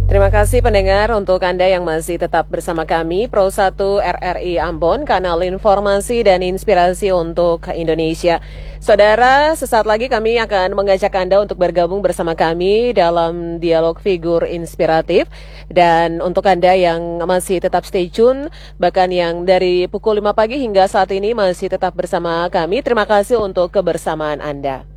Terima kasih pendengar untuk Anda yang masih tetap bersama kami Pro 1 RRI Ambon, kanal informasi dan inspirasi untuk Indonesia. Saudara, sesaat lagi kami akan mengajak Anda untuk bergabung bersama kami dalam dialog figur inspiratif. Dan untuk Anda yang masih tetap stay tune, bahkan yang dari pukul 5 pagi hingga saat ini masih tetap bersama kami, terima kasih untuk kebersamaan Anda.